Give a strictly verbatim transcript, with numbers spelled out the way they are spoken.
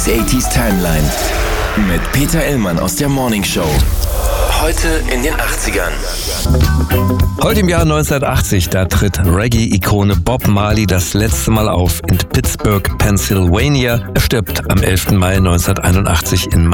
achtziger Timeline mit Peter Illmann aus der Morning Show. Heute in den achtzigern. Heute im Jahr neunzehnhundertachtzig, da tritt Reggae-Ikone Bob Marley das letzte Mal auf in Pittsburgh, Pennsylvania. Er stirbt am elften Mai neunzehnhunderteinundachtzig in